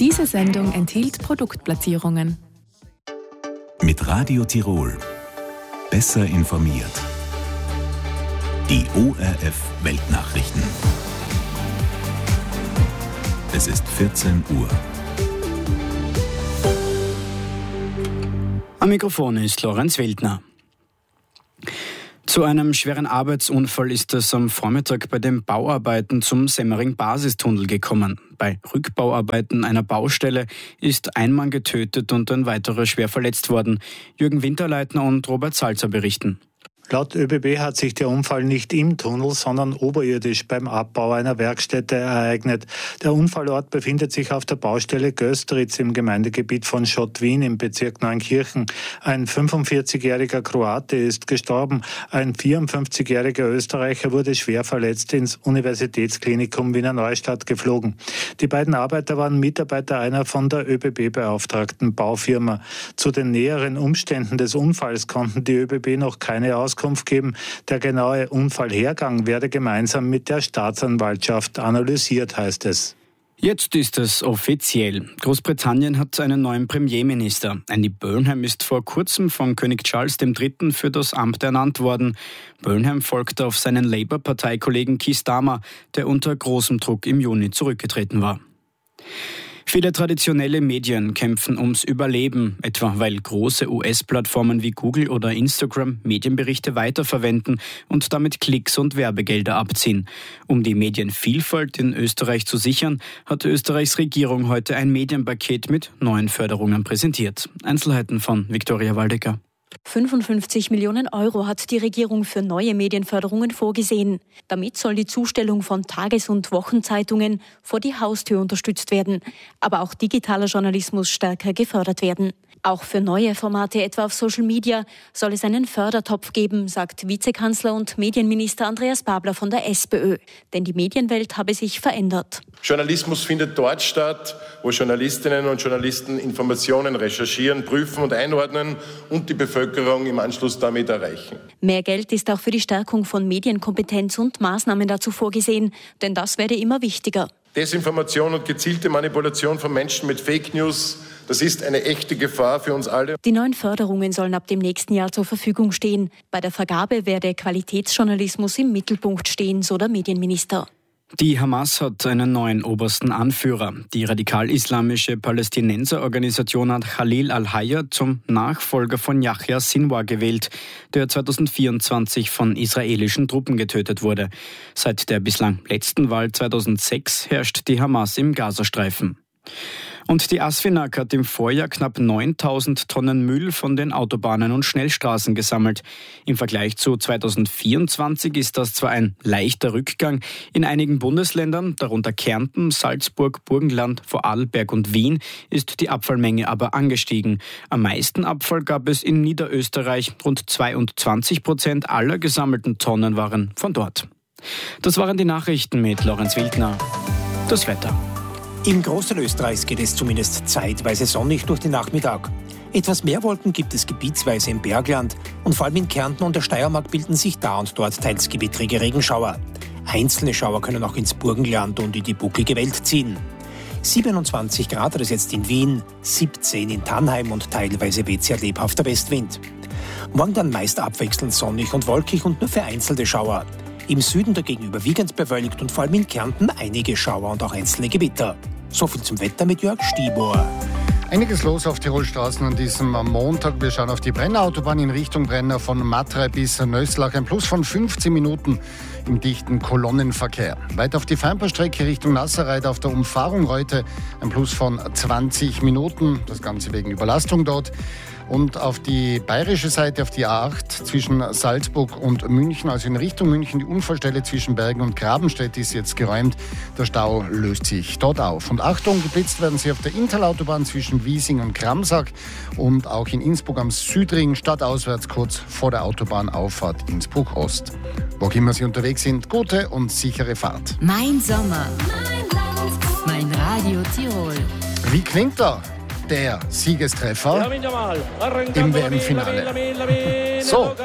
Diese Sendung enthielt Produktplatzierungen. Mit Radio Tirol. Besser informiert. Die ORF Weltnachrichten. Es ist 14 Uhr. Am Mikrofon ist Lorenz Wildner. Zu einem schweren Arbeitsunfall ist es am Vormittag bei den Bauarbeiten zum Semmering-Basistunnel gekommen. Bei Rückbauarbeiten einer Baustelle ist ein Mann getötet und ein weiterer schwer verletzt worden. Jürgen Winterleitner und Robert Salzer berichten. Laut ÖBB hat sich der Unfall nicht im Tunnel, sondern oberirdisch beim Abbau einer Werkstätte ereignet. Der Unfallort befindet sich auf der Baustelle Gösteritz im Gemeindegebiet von Schottwien im Bezirk Neunkirchen. Ein 45-jähriger Kroate ist gestorben. Ein 54-jähriger Österreicher wurde schwer verletzt ins Universitätsklinikum Wiener Neustadt geflogen. Die beiden Arbeiter waren Mitarbeiter einer von der ÖBB beauftragten Baufirma. Zu den näheren Umständen des Unfalls konnten die ÖBB noch keine Auskunft geben. Der genaue Unfallhergang werde gemeinsam mit der Staatsanwaltschaft analysiert, heißt es. Jetzt ist es offiziell. Großbritannien hat einen neuen Premierminister. Andy Burnham ist vor kurzem von König Charles III. Für das Amt ernannt worden. Burnham folgte auf seinen Labour-Parteikollegen Keir Starmer, der unter großem Druck im Juni zurückgetreten war. Viele traditionelle Medien kämpfen ums Überleben, etwa weil große US-Plattformen wie Google oder Instagram Medienberichte weiterverwenden und damit Klicks und Werbegelder abziehen. Um die Medienvielfalt in Österreich zu sichern, hat Österreichs Regierung heute ein Medienpaket mit neuen Förderungen präsentiert. Einzelheiten von Viktoria Waldecker. 55 Millionen Euro hat die Regierung für neue Medienförderungen vorgesehen. Damit soll die Zustellung von Tages- und Wochenzeitungen vor die Haustür unterstützt werden. Aber auch digitaler Journalismus stärker gefördert werden. Auch für neue Formate, etwa auf Social Media, soll es einen Fördertopf geben, sagt Vizekanzler und Medienminister Andreas Babler von der SPÖ. Denn die Medienwelt habe sich verändert. Journalismus findet dort statt, wo Journalistinnen und Journalisten Informationen recherchieren, prüfen und einordnen und die Bevölkerung im Anschluss damit erreichen. Mehr Geld ist auch für die Stärkung von Medienkompetenz und Maßnahmen dazu vorgesehen, denn das werde immer wichtiger. Desinformation und gezielte Manipulation von Menschen mit Fake News, das ist eine echte Gefahr für uns alle. Die neuen Förderungen sollen ab dem nächsten Jahr zur Verfügung stehen. Bei der Vergabe werde Qualitätsjournalismus im Mittelpunkt stehen, so der Medienminister. Die Hamas hat einen neuen obersten Anführer. Die radikal-islamische Palästinenserorganisation hat Khalil al-Hayya zum Nachfolger von Yahya Sinwar gewählt, der 2024 von israelischen Truppen getötet wurde. Seit der bislang letzten Wahl 2006 herrscht die Hamas im Gazastreifen. Und die ASFINAG hat im Vorjahr knapp 9.000 Tonnen Müll von den Autobahnen und Schnellstraßen gesammelt. Im Vergleich zu 2024 ist das zwar ein leichter Rückgang. In einigen Bundesländern, darunter Kärnten, Salzburg, Burgenland, Vorarlberg und Wien, ist die Abfallmenge aber angestiegen. Am meisten Abfall gab es in Niederösterreich. Rund 22% aller gesammelten Tonnen waren von dort. Das waren die Nachrichten mit Lorenz Wildner. Das Wetter. Im Großteil Österreichs geht es zumindest zeitweise sonnig durch den Nachmittag. Etwas mehr Wolken gibt es gebietsweise im Bergland und vor allem in Kärnten und der Steiermark bilden sich da und dort teils gewittrige Regenschauer. Einzelne Schauer können auch ins Burgenland und in die bucklige Welt ziehen. 27 Grad hat es jetzt in Wien, 17 in Tannheim und teilweise weht sehr lebhafter Westwind. Morgen dann meist abwechselnd sonnig und wolkig und nur vereinzelte Schauer. Im Süden dagegen überwiegend bewölkt und vor allem in Kärnten einige Schauer und auch einzelne Gewitter. So viel zum Wetter mit Jörg Stibor. Einiges los auf Tirolstraßen an diesem Montag. Wir schauen auf die Brennerautobahn in Richtung Brenner von Matrei bis Nöslach. Ein Plus von 15 Minuten im dichten Kolonnenverkehr. Weiter auf die Fernbahnstrecke Richtung Nasserreit auf der Umfahrung heute ein Plus von 20 Minuten. Das Ganze wegen Überlastung dort. Und auf die bayerische Seite, auf die A8 zwischen Salzburg und München, also in Richtung München, die Unfallstelle zwischen Bergen und Grabenstedt ist jetzt geräumt. Der Stau löst sich dort auf. Und Achtung, geblitzt werden Sie auf der Interlautobahn zwischen Wiesing und Kramsack und auch in Innsbruck am Südring, stadtauswärts kurz vor der Autobahnauffahrt Innsbruck Ost. Wo auch immer Sie unterwegs sind, gute und sichere Fahrt. Mein Sommer, mein Radio Tirol. Wie klingt er? Der Siegestreffer im WM-Finale. So.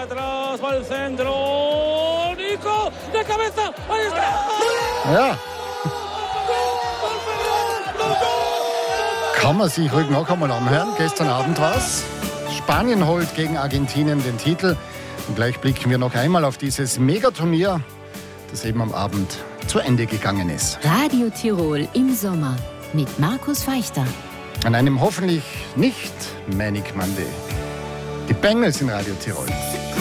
Ja. Kann man sich ruhig noch einmal anhören. Gestern Abend war's. Spanien holt gegen Argentinien den Titel. Und gleich blicken wir noch einmal auf dieses Megaturnier, das eben am Abend zu Ende gegangen ist. Radio Tirol im Sommer mit Markus Feichter. An einem hoffentlich nicht Manic Monday. Die Bengals in Radio Tirol.